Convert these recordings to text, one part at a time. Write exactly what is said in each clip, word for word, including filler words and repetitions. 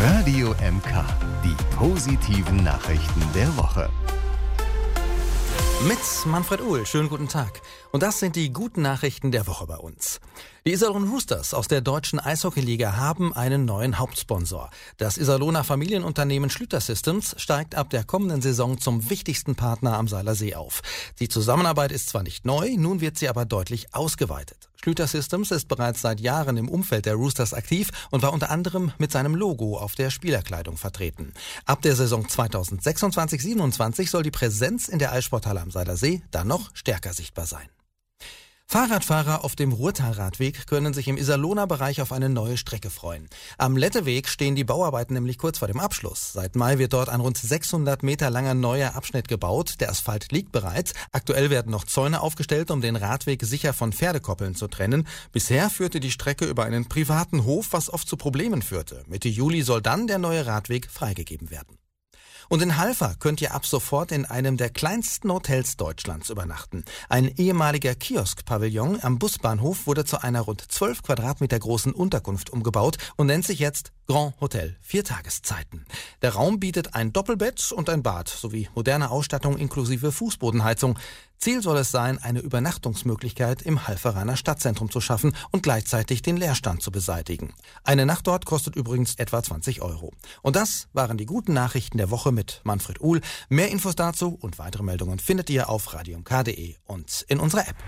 Radio M K, die positiven Nachrichten der Woche. Mit Manfred Uhl, schönen guten Tag. Und das sind die guten Nachrichten der Woche bei uns. Die Iserlohn Roosters aus der deutschen Eishockeyliga haben einen neuen Hauptsponsor. Das Iserlohner Familienunternehmen Schlüter Systems steigt ab der kommenden Saison zum wichtigsten Partner am Seiler See auf. Die Zusammenarbeit ist zwar nicht neu, nun wird sie aber deutlich ausgeweitet. Schlüter Systems ist bereits seit Jahren im Umfeld der Roosters aktiv und war unter anderem mit seinem Logo auf der Spielerkleidung vertreten. Ab der Saison zweitausendsechsundzwanzig siebenundzwanzig soll die Präsenz in der Eissporthalle am Seiler See dann noch stärker sichtbar sein. Fahrradfahrer auf dem Ruhrtalradweg können sich im Iserlohner Bereich auf eine neue Strecke freuen. Am Letteweg stehen die Bauarbeiten nämlich kurz vor dem Abschluss. Seit Mai wird dort ein rund sechshundert Meter langer neuer Abschnitt gebaut. Der Asphalt liegt bereits. Aktuell werden noch Zäune aufgestellt, um den Radweg sicher von Pferdekoppeln zu trennen. Bisher führte die Strecke über einen privaten Hof, was oft zu Problemen führte. Mitte Juli soll dann der neue Radweg freigegeben werden. Und in Halver könnt ihr ab sofort in einem der kleinsten Hotels Deutschlands übernachten. Ein ehemaliger Kiosk-Pavillon am Busbahnhof wurde zu einer rund zwölf Quadratmeter großen Unterkunft umgebaut und nennt sich jetzt Grand Hotel vier Tageszeiten. Der Raum bietet ein Doppelbett und ein Bad sowie moderne Ausstattung inklusive Fußbodenheizung. Ziel soll es sein, eine Übernachtungsmöglichkeit im Halveraner Stadtzentrum zu schaffen und gleichzeitig den Leerstand zu beseitigen. Eine Nacht dort kostet übrigens etwa zwanzig Euro. Und das waren die guten Nachrichten der Woche mit Manfred Uhl. Mehr Infos dazu und weitere Meldungen findet ihr auf radio m k punkt d e und in unserer App.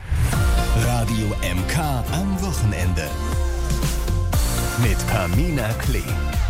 Radio M K am Wochenende. Mit Pamina Klee.